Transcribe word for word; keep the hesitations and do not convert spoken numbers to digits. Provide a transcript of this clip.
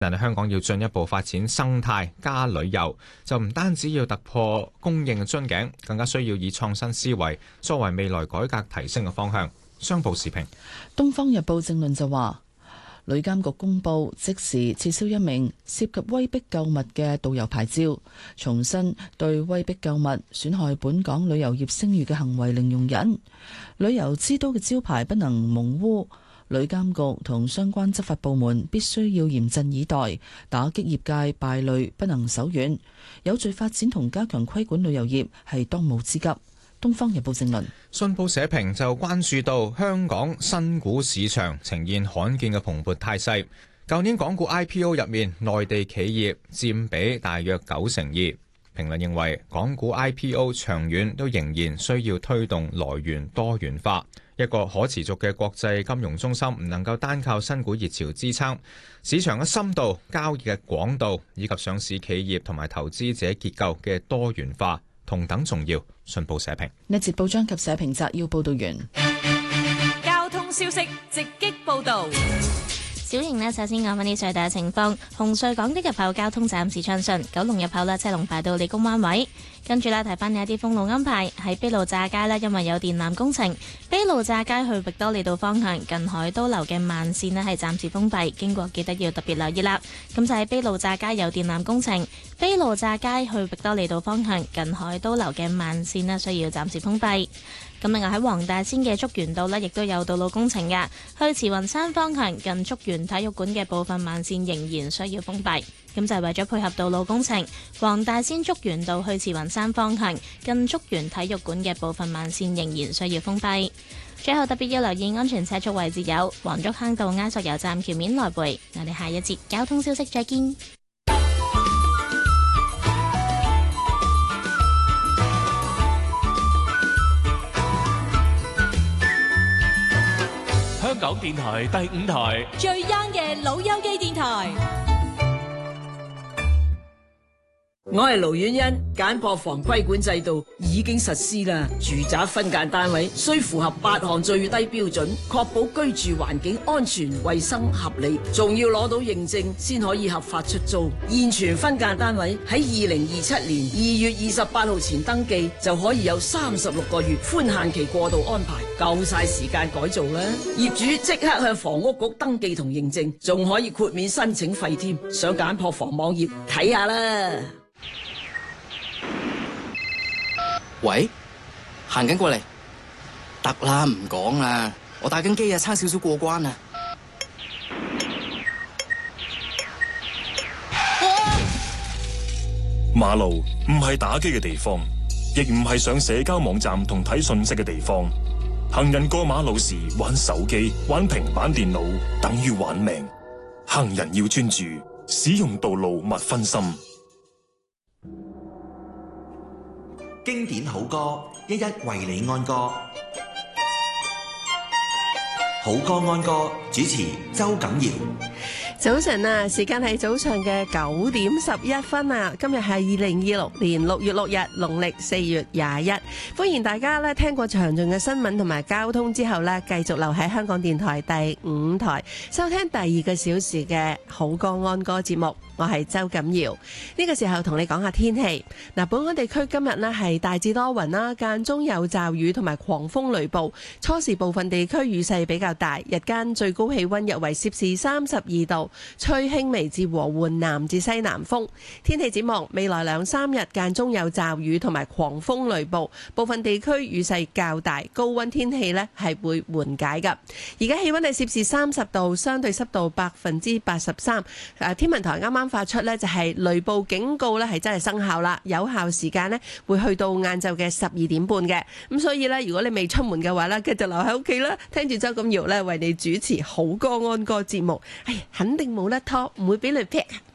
但係香港要進一步發展生態加旅遊，就唔單止要突破供應嘅樽頸，更加需要以創新思維作為未來改革提升嘅方向。商報時評。 《東方日報》政論就話，旅監局公佈即時撤銷一名涉及威逼購物嘅導遊牌照，重申對威逼購物損害本港旅遊業聲譽嘅行為零容忍，旅遊之都嘅招牌不能蒙污。旅監局同相關執法部門必須要嚴陣以待，打擊業界敗類不能手軟，有序發展同加強規管旅遊業係當務之急。《東方日報》正論。 信報社評就關注到香港新股市場呈現罕見嘅蓬勃態勢，舊年港股 I P O 入面，內地企業佔比大約九成二。評論認為，港股 I P O 長遠都仍然需要推動來源多元化。一個可持續嘅國際金融中心唔能夠單靠新股熱潮支撐，市場嘅深度、交易嘅廣度以及上市企業同埋投資者結構嘅多元化同等重要。信報社評。 呢節報章及社評摘要報道完。 交通消息直擊報道。小瑩呢，首先講返啲隧道嘅情況。紅隧港島入口交通暫時暢順，九龍入口呢，車龍排到理工灣位。跟住呢，提翻你一啲封路安排，喺卑路乍街呢，因為有電纜工程，卑路乍街去域多利道方向近海都樓嘅慢線呢係暫時封閉，經過記得要特別留意啦。咁就喺卑路乍街有電纜工程，卑路乍街去域多利道方向近海都樓嘅慢線呢需要暫時封閉。咁另外喺黃大仙嘅竹園道呢，亦都有道路工程嘅，去慈雲山方向近竹園體育館嘅部分慢線仍然需要封閉。咁就係為咗配合道路工程，黃大仙竹園道去慈雲山方向近竹園體育館嘅部分慢線仍然需要封閉。最後特別要留意安全車速位置有黃竹坑道埃索油站橋面來回。我哋下一節交通消息再見。 香港電台第五台最 young 嘅老友記電台。 我係盧婉欣，簡樸房規管制度已經實施啦。住宅分間單位需符合八項最低標準，確保居住環境安全、衛生、合理，仲要攞到認證先可以合法出租。現存分間單位喺二零二七年二月二十八號前登記，就可以有三十六個月寬限期過渡安排，夠晒時間改造啦。業主即刻向房屋局登記同認證，仲可以豁免申請費添。上簡樸房網頁睇下啦。 喂，行緊過嚟，得啦，唔講啦，我打緊機啊，差少少過關啊！ 馬路唔係打機嘅地方，亦唔係上社交網站同睇信息嘅地方。行人過馬路時玩手機、玩平板電腦，等於玩命。行人要專注，使用道路勿分心。 經典好歌，一一為你安歌。好歌安歌，主持周錦堯。 早晨啊，時間係早上嘅九點十一分啊！今日係二零二六年六月六日，農曆四月廿一。歡迎大家咧聽過詳盡嘅新聞同埋交通之後咧，繼續留喺香港電台第五台收聽第二個小時嘅好歌安歌節目。我係周錦堯，呢個時候同你講下天氣。嗱，本港地區今日呢係大致多雲啦，間中有驟雨同埋狂風雷暴，初時部分地區雨勢比較大，日間最高氣溫約為攝氏三十二度，吹輕微至和緩南至西南風。天氣展望未來兩三日間中有驟雨同埋狂風雷暴，部分地區雨勢較大，高溫天氣呢係會緩解噶。而家氣溫係攝氏三十度，相對濕度百分之八十三。誒，天文台啱啱發出呢就係雷暴警告呢係真係生效啦，有效時間呢會去到晏晝嘅十二點半嘅。咁所以呢，如果你未出門嘅話呢，繼續留喺屋企啦，聽住周錦堯呢為你主持好歌安歌節目。哎呀，肯定冇甩拖，唔會俾雷劈。